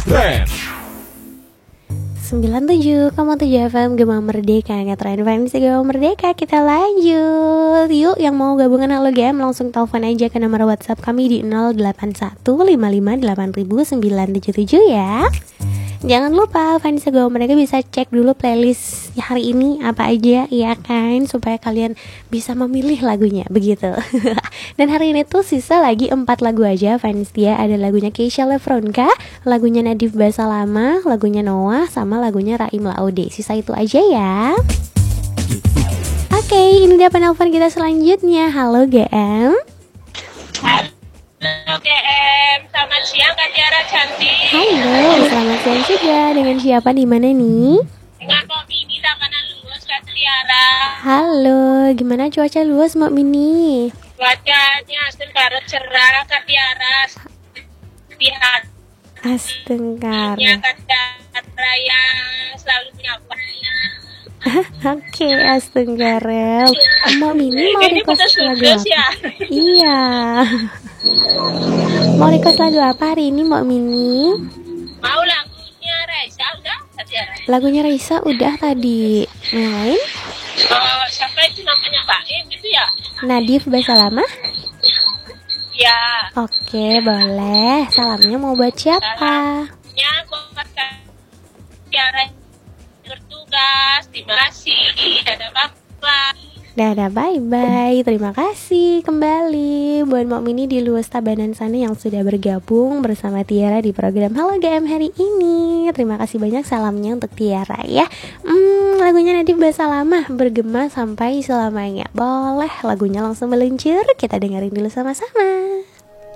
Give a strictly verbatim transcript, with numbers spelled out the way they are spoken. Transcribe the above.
Ngetren sembilan puluh tujuh koma tujuh F M Gema Merdeka. Ngetren fans Gema Merdeka. Kita lanjut. Yuk yang mau gabungan Halo G M langsung telepon aja ke nomor WhatsApp kami di nol delapan satu lima lima delapan sembilan tujuh tujuh ya. Jangan lupa fans Gema Merdeka bisa cek dulu playlist hari ini apa aja ya kan, supaya kalian bisa memilih lagunya begitu. Dan hari ini tuh sisa lagi empat lagu aja fans dia. Ada lagunya Keisha Lefronka, lagunya Nadif Basalama, lagunya Noah, sama lagunya Raim Laude. Sisa itu aja ya. Oke, okay, ini dia penelpon kita selanjutnya. Halo G M. Halo G M, selamat siang Kak Tiara cantik. Halo, selamat siang juga. Dengan siapa di mana nih? Dengan Mbak Mini Tabanan Luas Kak Tiara. Halo, gimana cuaca luas Mbak Mini? Cuacanya astengkara cerah Kak Tiara. Lihat Astengkara. Kak Tiara yang selalu menyapa. Oke, Astengkara. Mbak Mini mau Ini request lagu putus apa? ya. Iya. Mau request lagu apa hari ini Mbak Mini? Mau lagunya Raisa udah Kak Tiara? Lagunya Raisa udah tadi. Yang lain? Oh, siapa itu namanya Pak Im gitu ya? Nadif Basalama? Ya. Oke, boleh. Salamnya mau buat siapa? Salamnya buat Kak Tiara bertugas. Terima kasih. Dadah Bapak. Dadah, bye-bye. Terima kasih kembali buat Mbak Mini di luas Tabanan sana yang sudah bergabung bersama Tiara di program Halo G M hari ini. Terima kasih banyak salamnya untuk Tiara ya. Hmm, lagunya Nadif Basalama, Bergema Sampai Selamanya. Boleh, lagunya langsung meluncur. Kita dengerin dulu sama-sama.